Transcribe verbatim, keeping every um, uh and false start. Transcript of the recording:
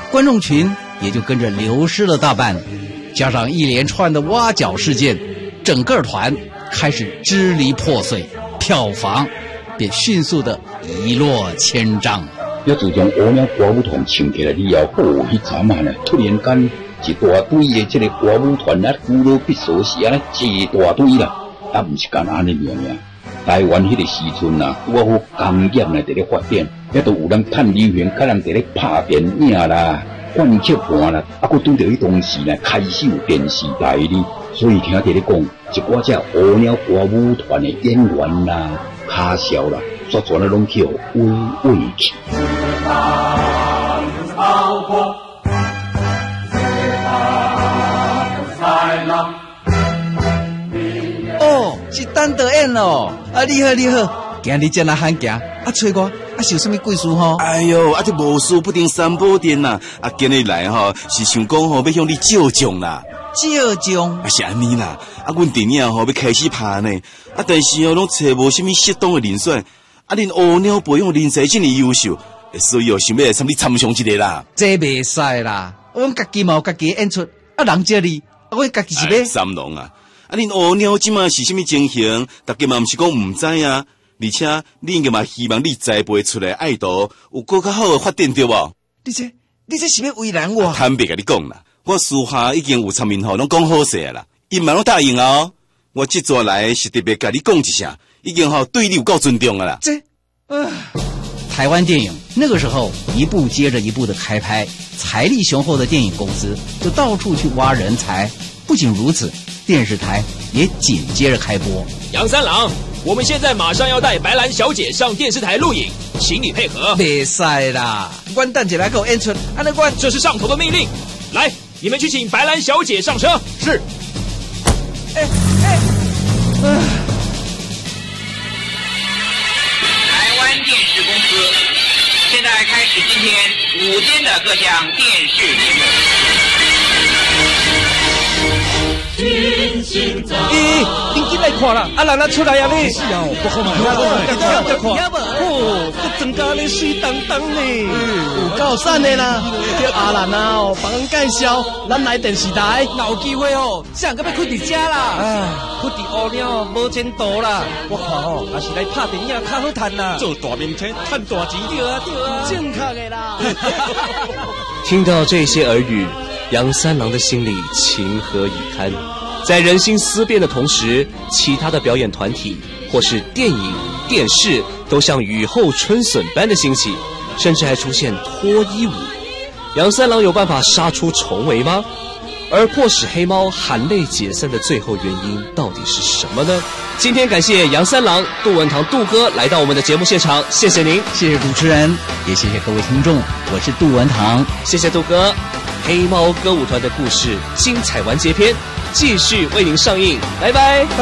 观众群也就跟着流失了大半。加上一连串的挖角事件，整个团开始支离破碎，票房便迅速的一落千丈。 要自从乌鸟歌舞团唱起来以后，哦，迄阵啊呢，突然间一大堆的这个歌舞团啊，古老必熟是安尼一大堆啦，啊，唔是干安尼样样。台湾迄个时阵啊，拄好工业呢在咧发展，也都有人趁流行，较人在咧拍电影啦、灌气盘啦，啊，佮拄着迄当时呢开始有电视台哩，所以听在咧讲，一寡只乌鸟歌舞团的演员啦、卡销啦，煞全拢去互围围去。 哦，是单德演哦，啊，你好你好，今日才来喊行，啊，找我，啊，是有什么贵事吼？ 哎呦，啊，这无事不定三宝殿呐，啊，今日来吼是想讲吼要向你借奖啦。 借奖？ 啊，是安尼啦，啊，阮电影吼要开始拍呢，啊，但是哦，拢找无什么适当的人选，啊，恁乌鸟培养人才这么优秀，所以哦，想要来参你参详一下啦。 这袂使啦，阮家己嘛有家己演出，啊，人借你，啊，阮家己是要。 三郎啊，啊，恁乌鸟即马是什么情形？大家嘛毋是讲毋知啊，而且恁应该嘛希望你栽培出来爱豆有更较好的发展对无？ 你这你这是要为难我？ 啊、坦白甲你讲啦。我私下已经有参面吼，拢讲好势啦，伊嘛拢答应哦。我这次来是特别甲你讲一声，已经吼对你有够尊重了啦。 这，啊，台湾电影那个时候一部接着一部的开拍，财力雄厚的电影公司就到处去挖人才。不仅如此，电视台也紧接着开播。 杨三郎，我们现在马上要带白兰小姐上电视台录影，请你配合。 别塞啦，关蛋姐来给我演出，安那关， 这是上头的命令。来。你们去请白兰小姐上车。 是。哎哎，啊！ 台湾电视公司现在开始今天午间的各项电视节目。 咦，你进来看啦！啊，人啊出来啊你！是啊，不好嘛，再看再看。哦，这增加咧水当当咧， 有够闪的啦！叫阿兰啊哦，帮人介绍，咱来电视台， 有机会哦，谁个要开伫遮啦？哎，开伫乌鸟无前途啦！我看哦，还是来拍电影较好赚啦。 做大明星，赚大钱，对啊对啊，正确的啦。 听到这些耳语，杨三郎的心里情何以堪？在人心思变的同时，其他的表演团体或是电影、电视都像雨后春笋般的兴起，甚至还出现脱衣舞。杨三郎有办法杀出重围吗？而迫使黑猫含泪解散的最后原因到底是什么呢？今天感谢杨三郎、杜文堂杜哥来到我们的节目现场，谢谢您， 谢谢主持人，也谢谢各位听众，我是杜文堂， 谢谢杜哥。黑猫歌舞团的故事精彩完结篇继续为您上映，拜拜。